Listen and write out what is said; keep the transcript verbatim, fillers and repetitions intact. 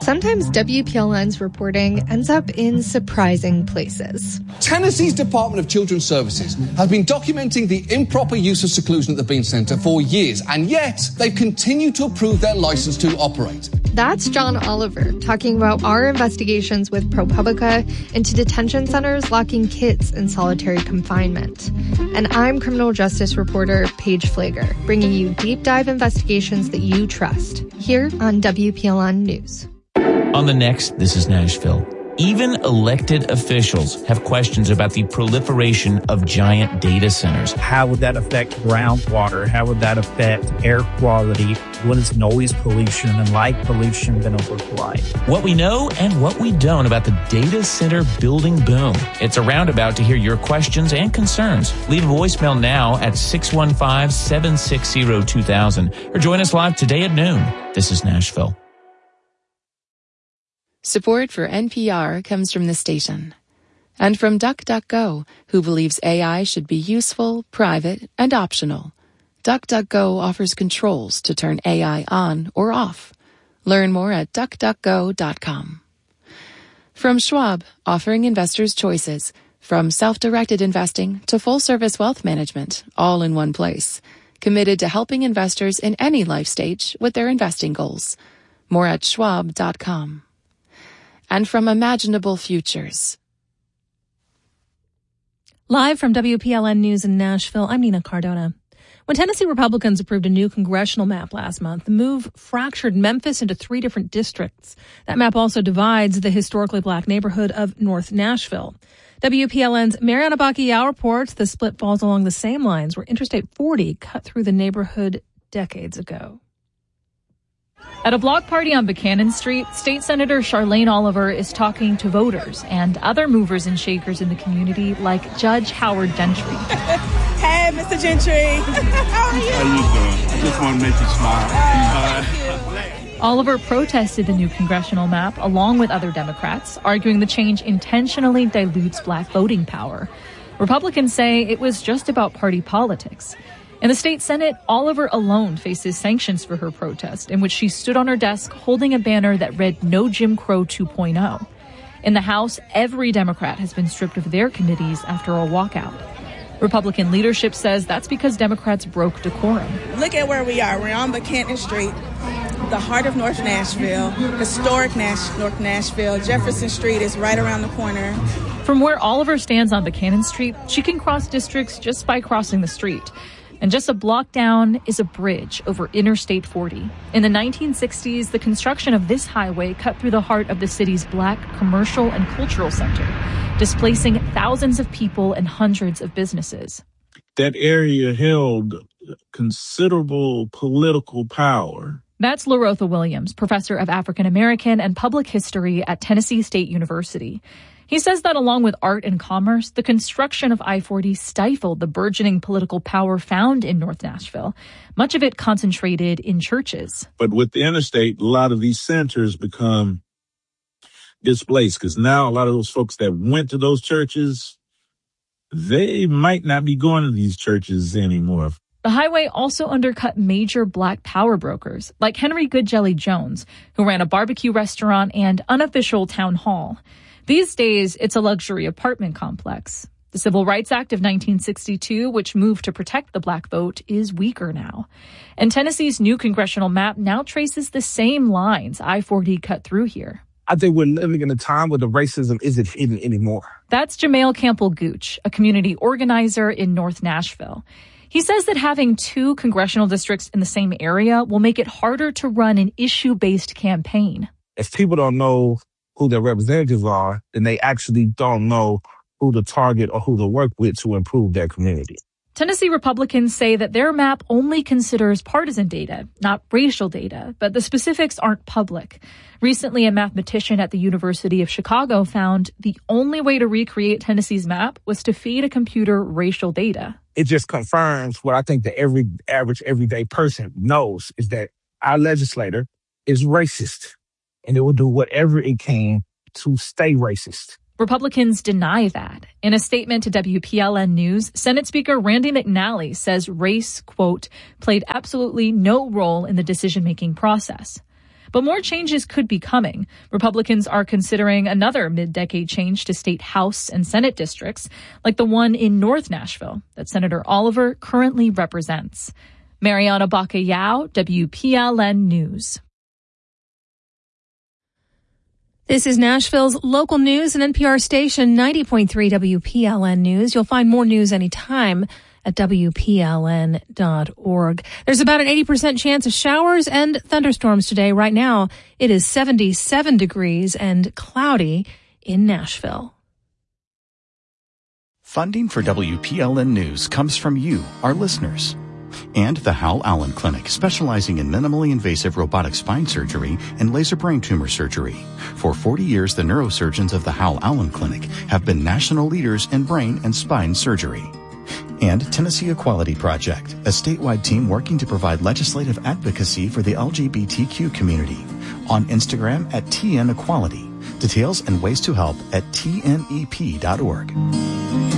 sometimes W P L N's reporting ends up in surprising places. Tennessee's Department of Children's Services has been documenting the improper use of seclusion at the Bean Center for years, and yet they've continued to approve their license to operate. That's John Oliver talking about our investigations with ProPublica into detention centers locking kids in solitary confinement. And I'm criminal justice reporter Paige Flager, bringing you deep dive investigations that you trust here on W P L N News. On the next, This is Nashville. Even elected officials have questions about the proliferation of giant data centers. How would that affect groundwater? How would that affect air quality? What is noise pollution and light pollution going to look like? What we know and what we don't about the data center building boom. It's a roundabout to hear your questions and concerns. Leave a voicemail now at six one five, seven six zero, two thousand or join us live today at noon. This is Nashville. Support for N P R comes from the station and from DuckDuckGo, who believes A I should be useful, private, and optional. DuckDuckGo offers controls to turn A I on or off. Learn more at duck duck go dot com. From Schwab, offering investors choices, from self-directed investing to full-service wealth management, all in one place. Committed to helping investors in any life stage with their investing goals. More at schwab dot com. And from Imaginable Futures. Live from W P L N News in Nashville, I'm Nina Cardona. When Tennessee Republicans approved a new congressional map last month, the move fractured Memphis into three different districts. That map also divides the historically black neighborhood of North Nashville. W P L N's Mariana Bacchiao reports the split falls along the same lines where Interstate forty cut through the neighborhood decades ago. At a block party on Buchanan Street, State Senator Charlene Oliver is talking to voters and other movers and shakers in the community like Judge Howard Gentry. Hey, Mister Gentry. How are you? How you doing? I just want to make you smile. Uh, Oliver protested the new congressional map along with other Democrats, arguing the change intentionally dilutes black voting power. Republicans say it was just about party politics. In the state Senate, Oliver alone faces sanctions for her protest, in which she stood on her desk holding a banner that read No Jim Crow two point oh. In the House, every Democrat has been stripped of their committees after a walkout. Republican leadership says that's because Democrats broke decorum. Look at where we are. We're on Buchanan Street, the heart of North Nashville, historic Nash- North Nashville. Jefferson Street is right around the corner. From where Oliver stands on Buchanan Street, she can cross districts just by crossing the street. And just a block down is a bridge over Interstate forty. In the nineteen sixties, the construction of this highway cut through the heart of the city's black commercial and cultural center, displacing thousands of people and hundreds of businesses. That area held considerable political power. That's Larotha Williams, professor of African American and public history at Tennessee State University. He says that along with art and commerce, the construction of I forty stifled the burgeoning political power found in North Nashville, much of it concentrated in churches. But with the interstate, a lot of these centers become displaced because now a lot of those folks that went to those churches, they might not be going to these churches anymore. The highway also undercut major black power brokers like Henry Goodjelly Jones, who ran a barbecue restaurant and unofficial town hall. These days, it's a luxury apartment complex. The Civil Rights Act of nineteen sixty-two, which moved to protect the black vote, is weaker now. And Tennessee's new congressional map now traces the same lines I forty cut through here. I think we're living in a time where the racism isn't hidden anymore. That's Jamail Campbell Gooch, a community organizer in North Nashville. He says that having two congressional districts in the same area will make it harder to run an issue-based campaign. If people don't know who their representatives are, then they actually don't know who to target or who to work with to improve their community. Tennessee Republicans say that their map only considers partisan data, not racial data, but the specifics aren't public. Recently, a mathematician at the University of Chicago found the only way to recreate Tennessee's map was to feed a computer racial data. It just confirms what I think the every average, everyday person knows, is that our legislator is racist, and it will do whatever it can to stay racist. Republicans deny that. In a statement to W P L N News, Senate Speaker Randy McNally says race, quote, played absolutely no role in the decision-making process. But more changes could be coming. Republicans are considering another mid-decade change to state House and Senate districts, like the one in North Nashville that Senator Oliver currently represents. Mariana Bacallao, W P L N News. This is Nashville's local news and N P R station ninety point three W P L N News. You'll find more news anytime at W P L N dot org. There's about an eighty percent chance of showers and thunderstorms today. Right now, it is seventy-seven degrees and cloudy in Nashville. Funding for W P L N News comes from you, our listeners. And the Hal Allen Clinic, specializing in minimally invasive robotic spine surgery and laser brain tumor surgery. For forty years, the neurosurgeons of the Hal Allen Clinic have been national leaders in brain and spine surgery. And Tennessee Equality Project, a statewide team working to provide legislative advocacy for the L G B T Q community. On Instagram at T N Equality. Details and ways to help at T N E P dot org.